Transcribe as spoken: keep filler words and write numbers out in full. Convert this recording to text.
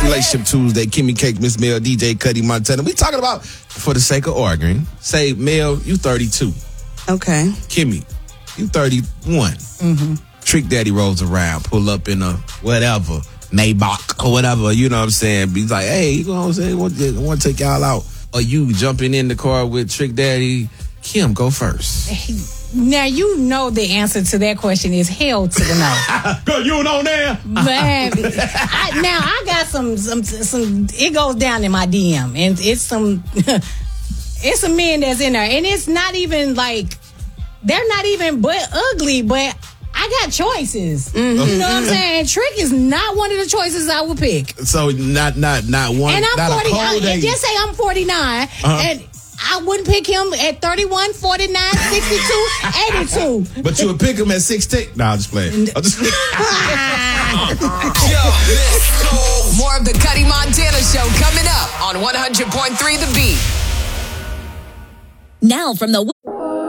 It's Relationship Tuesday. Kimmy Cake, Miss Mel, D J Cuddy Montana. We talking about, for the sake of arguing, say, Mel, you thirty-two. Okay. Kimmy, you thirty-one. Mm-hmm. Trick Daddy rolls around, pull up in a whatever, Maybach or whatever, you know what I'm saying? Be like, hey, you know what I'm saying? I want to, I want to take y'all out. Or you jumping in the car with Trick Daddy. Kim, go first. Now, you know the answer to that question is hell to the no. Girl, you know there. But I, now, I got some, some, some, it goes down in my D M. And it's some, it's some men that's in there. And it's not even like, they're not even but ugly, but I got choices. Mm-hmm. You know what I'm saying? Trick is not one of the choices I would pick. So not not not one. And I'm not forty. A cold I, age. just say I'm forty-nine, uh-huh. and I wouldn't pick him at thirty-one, forty-nine, sixty-two, eighty-two. But you would pick him at sixteen. Nah, I'm just playing. I'm just playing. More of the Cuddy Montana Show coming up on one hundred point three The Beat. Now from the